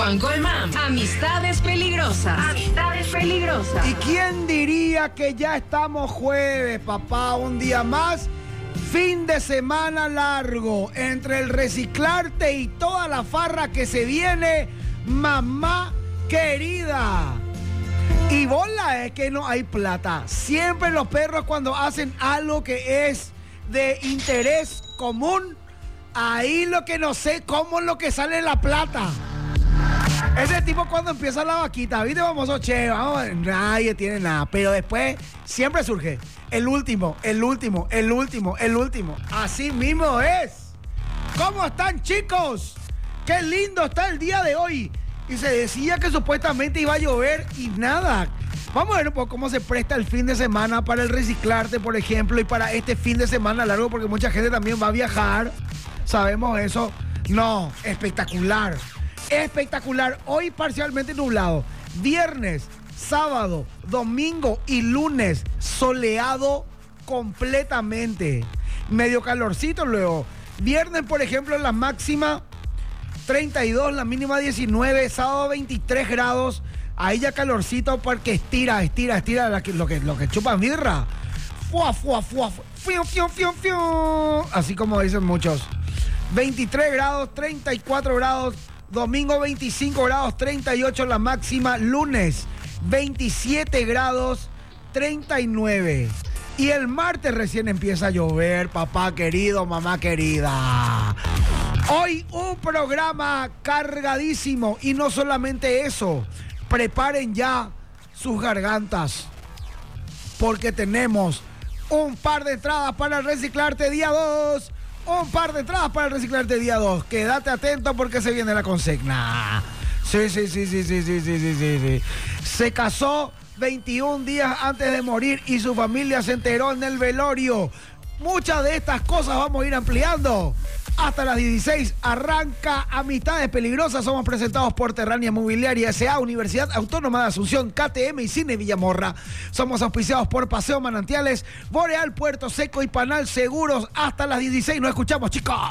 Juan Colmán. Amistades peligrosas. Amistades peligrosas. ¿Y quién diría que ya estamos jueves, papá? Un día más. Fin de semana largo. Entre el reciclarte y toda la farra que se viene, mamá querida. Y bola es que no hay plata. Siempre los perros cuando hacen algo que es de interés común, ahí lo que no sé cómo es lo que sale la plata. Ese tipo cuando empieza la vaquita, ¿viste? Vamos, nadie tiene nada. Pero después siempre surge el último. Así mismo es. ¿Cómo están, chicos? Qué lindo está el día de hoy. Y se decía que supuestamente iba a llover y nada. Vamos a ver un poco cómo se presta el fin de semana para el reciclarte, por ejemplo, y para este fin de semana largo, porque mucha gente también va a viajar. ¿Sabemos eso? No, espectacular. Espectacular. Hoy parcialmente nublado. Viernes, sábado, domingo y lunes soleado completamente. Medio calorcito luego. Viernes, por ejemplo, la máxima 32, la mínima 19, sábado 23 grados. Ahí ya calorcito porque estira lo que chupan birra. Así como dicen muchos. 23 grados, 34 grados. Domingo 25 grados, 38 la máxima. Lunes 27 grados, 39. Y el martes recién empieza a llover, papá querido, mamá querida. Hoy un programa cargadísimo. Y no solamente eso. Preparen ya sus gargantas. Porque tenemos un par de entradas para el Reciclarte día 2. Un par de entradas para el Reciclarte día 2. Quédate atento porque se viene la consigna. Sí. Se casó 21 días antes de morir y su familia se enteró en el velorio. Muchas de estas cosas vamos a ir ampliando. Hasta las 16 arranca Amistades Peligrosas. Somos presentados por Terránea Mobiliaria S.A., Universidad Autónoma de Asunción, KTM y Cine Villamorra. Somos auspiciados por Paseo Manantiales, Boreal, Puerto Seco y Panal Seguros. Hasta las 16 nos escuchamos, chicos.